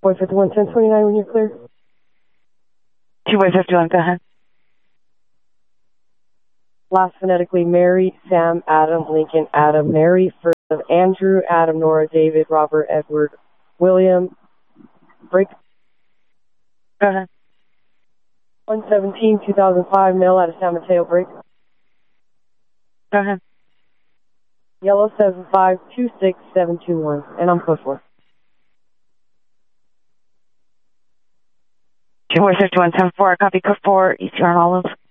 Boy 51, 1029 when you're clear. 2 Boy 51, go ahead. Last phonetically, Mary, Sam, Adam, Lincoln, Adam, Mary, first of Andrew, Adam, Nora, David, Robert, Edward, William, break. Go ahead. 117, 2005, mail out of San Mateo, break. Go ahead. Yellow 7526721, and I'm code 4. 2 Boy 51, 10-4, copy code 4, ECR and Olive.